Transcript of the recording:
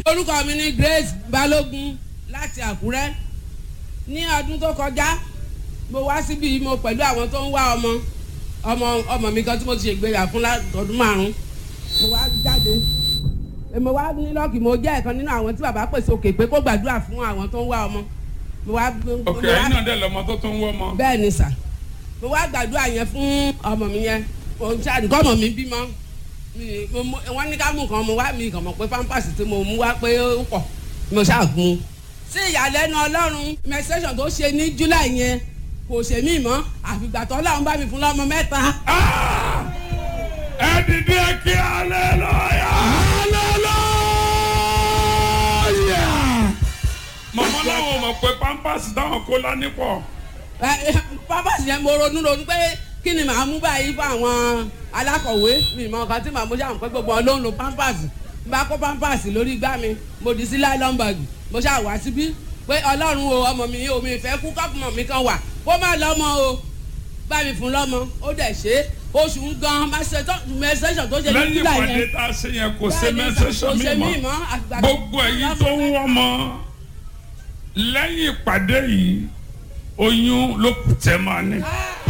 orúkọ mi ni Grace Balógun láti Àkúrẹ́. Ní ọdún tó kọjá mo wá síbi mo pẹ̀lú àwọn tó ń wá ọmọ mi kan tí mo ti ṣègbéyà fún ọdún 5. Mo wá jáde mo wá ní lọ́ọ̀kì mo jẹ́ ẹ̀kan nínú àwọn tí bàbá pèsè òkè pé kó gbàdúrà fún àwọn tó ń wá ọmọ. òkè ẹ̀yin náà dẹ̀ lọ́mọ tó ń wọ́ ọmọ. bẹ́ẹ̀ ni sà mo wá gbàdúrà yẹn fún ọmọ mi yẹn nǹkan ọmọ mi bímọ wọ́n ní ká mú nǹkan mo wá mi kàn mọ̀ pé pampers tí mo mú wá pé ó pọ̀ mo ṣàgùn. sí ìyàlẹ́nu Ọlọ́run menstruation tó ṣe ní July yẹn kò ṣe mí mọ́ àfìgbà tó Ọlọ́run bá mi fún lọ́mọ 3. ẹ dìde kí hallelujah. mọ̀mọ́ láwọn mọ̀ pé pampers táwọn kó lání pọ̀. pampers yẹn mo ronú pé kí ni màá mú báyìí fún àwọn alákọ̀wé mi mọ̀ nǹkan tí màá mú ṣàwọn pé gbogbo ọlọ́run lo pampers bá kó pampers lórí igbá mi mo dì sí nylon bag mo ṣáà wá síbí pé Ọlọ́run o ọmọ mi ò mi fẹ́ kú kọ́pùmọ̀ mi kan wà kó má lọ́mọ o bá mi fún lọ́mọ ó dẹ̀ ṣe oṣù ń gan menstruation tó ṣe ní July yẹn. lẹ́yìn ìpàdé tá a ṣe yẹn kò ṣe menstruation mi mọ́ gbogbo ẹ̀yin tó ń wọ́n mọ́ lẹ́yìn ìpàdé yìí oyún ló kù tẹ́ máa ní.